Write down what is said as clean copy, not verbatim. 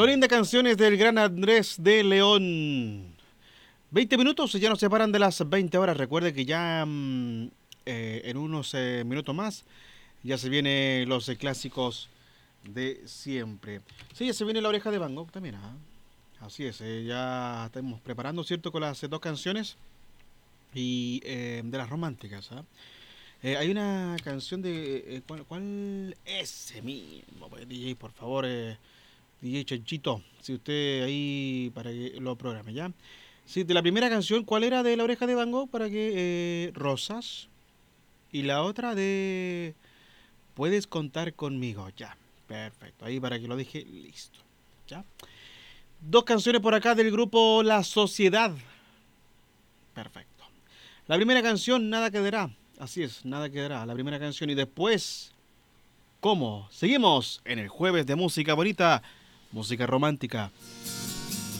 Torín de canciones del gran Andrés de León. 20 minutos ya nos separan de las 20 horas. Recuerde que ya en unos minutos más ya se vienen los clásicos de siempre. Sí, ya se viene La Oreja de Van Gogh también. Así es, ya estamos preparando, ¿cierto? Con las dos canciones y de las románticas. Hay una canción de... ¿cuál? Ese mismo, pues, DJ, por favor. DJ Chanchito, si usted ahí para que lo programe, ¿ya? Sí, de la primera canción, ¿cuál era de La Oreja de Van Gogh? Para que Rosas. Y la otra de Puedes contar conmigo, ya. Perfecto, ahí para que lo deje listo, ¿ya? Dos canciones por acá del grupo La Sociedad. Perfecto. La primera canción, Nada quedará. Así es, Nada quedará. La primera canción y después, ¿cómo? Seguimos en el jueves de música bonita, música romántica.